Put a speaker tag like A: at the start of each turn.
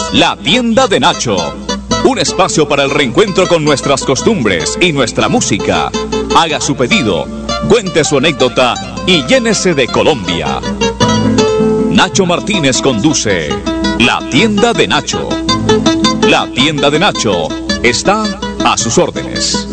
A: La tienda de Nacho. Un espacio para el reencuentro con nuestras costumbres y nuestra música. Haga su pedido, cuente su anécdota y llénese de Colombia. Nacho Martínez conduce La tienda de Nacho. La tienda de Nacho está a sus órdenes.